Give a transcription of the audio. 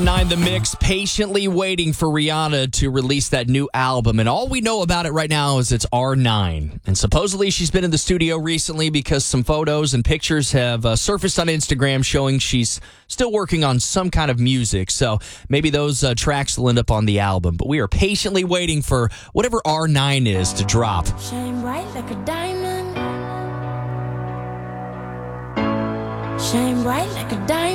9 The Mix, patiently waiting for Rihanna to release that new album. And all we know about it right now is it's R9. And supposedly she's been in the studio recently because some photos and pictures have surfaced on Instagram showing she's still working on some kind of music. So maybe those tracks will end up on the album. But we are patiently waiting for whatever R9 is to drop. Shine bright like a diamond. Shine bright like a diamond.